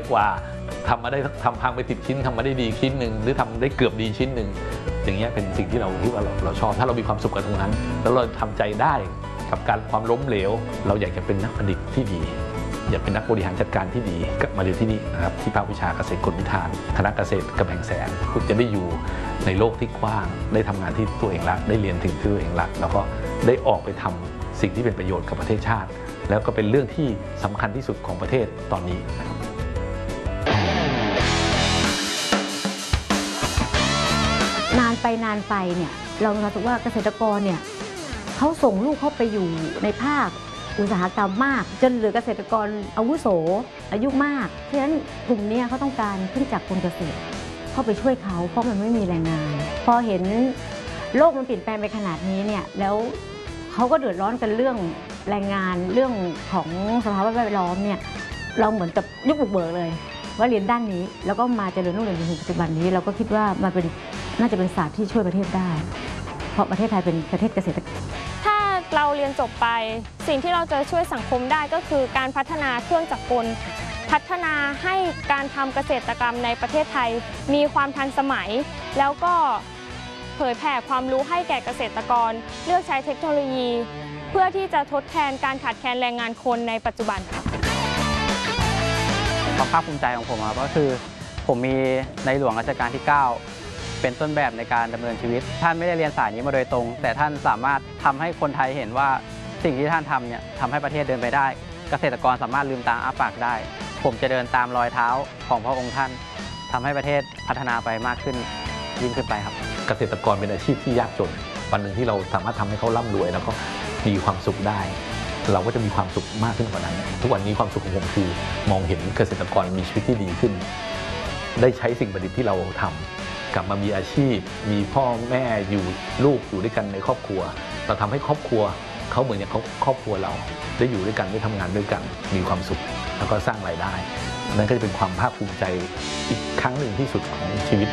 กว่าทำมาได้ทำพังไป10 ชิ้นทำมาได้ดีชิ้นหนึ่งหรือทำได้เกือบดีชิ้นหนึ่งอย่างเงี้ยเป็นสิ่งที่เราคิดว่าเราชอบถ้าเรามีความสุขกับตรงนั้นแล้วเราทำใจได้กับการความล้มเหลวเราอยากจะเป็นนักประดิษฐ์ที่ดีอยากเป็นนักบริหารจัดการที่ดีก็มาเรียนที่นี่นะครับที่ภาควิชาเกษตรกลวิธานคณะเกษตรกำแพงแสนคุณจะได้อยู่ในโลกที่กว้างได้ทำงานที่ตัวเองรักได้เรียนถึงที่ตัวเองรักแล้วก็ได้ออกไปทำสิ่งที่เป็นประโยชน์กับประเทศชาติแล้วก็เป็นเรื่องที่สำคัญที่สุดของประเทศตอนนี้นะครับนานไปเนี่ยเรารู้สึกว่าเกษตรกรเนี่ยเขาส่งลูกเข้าไปอยู่ในภาคอุตสาหกรรมมากจนเหลือเกษตรกรอาวุโสอายุมากเพราะฉะนั้นกลุ่มนี้เขาต้องการขึ้นจากคนเกษตรเข้าไปช่วยเขาเพราะมันไม่มีแรงงานพอเห็นโลกมันเปลี่ยนแปลงไปขนาดนี้เนี่ยแล้วเขาก็เดือดร้อนกันเรื่องแรงงานเรื่องของสภาพแวดล้อมเนี่ยเราเหมือนกับยุคบุกเบิกเลยว่าเรียนด้านนี้แล้วก็มาเจริญรุ่งเรืองจนถึงปัจจุบันนี้เราก็คิดว่ามันเป็นน่าจะเป็นศาสตร์ที่ช่วยประเทศได้เพราะประเทศไทยเป็นประเทศเกษตรกรถ้าเราเรียนจบไปสิ่งที่เราจะช่วยสังคมได้ก็คือการพัฒนาเครื่องจักรกลพัฒนาให้การทำเกษตรกรรมในประเทศไทยมีความทันสมัยแล้วก็เผยแผ่ความรู้ให้แก่เกษตรกรเลือกใช้เทคโนโลยีเพื่อที่จะทดแทนการขาดแคลนแรงงานคนในปัจจุบันค่ะความภาคภูมิใจของผมก็คือผมมีในหลวงรัชกาลที่ 9เป็นต้นแบบในการดำเนินชีวิตท่านไม่ได้เรียนสายนี้มาโดยตรงแต่ท่านสามารถทำให้คนไทยเห็นว่าสิ่งที่ท่านทำเนี่ยทำให้ประเทศเดินไปได้เกษตรกรสามารถลืมตาอ้าปากได้ผมจะเดินตามรอยเท้าของพระองค์ท่านทำให้ประเทศพัฒนาไปมากขึ้นยิ่งขึ้นไปครับเกษตรกรเป็นอาชีพที่ยากจนวันหนึ่งที่เราสามารถทำให้เขาร่ำรวยแล้วก็มีความสุขได้เราก็จะมีความสุขมากขึ้นกว่านั้นทุกวันนี้ความสุขของผมคือมองเห็นเกษตรกรมีชีวิตที่ดีขึ้นได้ใช้สิ่งประดิษฐ์ที่เราทำกลับมามีอาชีพมีพ่อแม่อยู่ลูกอยู่ด้วยกันในครอบครัวเราทำให้ครอบครัวเขาเหมือนอย่างครอบครัวเราได้อยู่ด้วยกันได้ทำงานด้วยกันมีความสุขแล้วก็สร้างรายได้นั่นก็จะเป็นความภาคภูมิใจอีกครั้งหนึ่งที่สุดของชีวิต